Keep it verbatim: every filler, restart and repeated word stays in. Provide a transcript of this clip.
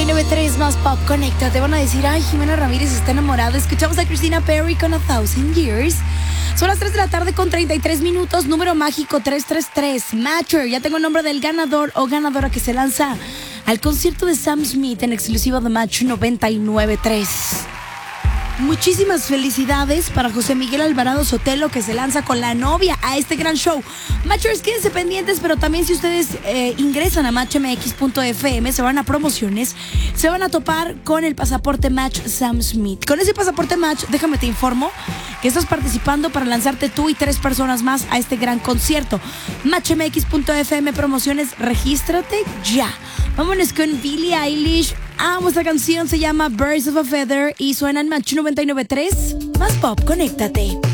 nueve tres más pop, conecta. Te van a decir, ay, Jimena Ramírez está enamorada. Escuchamos a Christina Perry con A Thousand Years. Son las tres de la tarde con treinta y tres minutos. Número mágico tres tres tres. Matcher, ya tengo el nombre del ganador o ganadora que se lanza al concierto de Sam Smith en exclusiva de Match noventa y nueve tres. Muchísimas felicidades para José Miguel Alvarado Sotelo, que se lanza con la novia a este gran show. Matchers, quédense pendientes, pero también si ustedes eh, ingresan a match m x punto f m, se van a promociones, se van a topar con el pasaporte Match Sam Smith. Con ese pasaporte Match, déjame te informo que estás participando para lanzarte tú y tres personas más a este gran concierto. match m x punto f m promociones, regístrate ya. Vámonos con Billie Eilish. Amo esta canción, se llama Birds of a Feather y suena en Match noventa y nueve tres. Más pop, conéctate.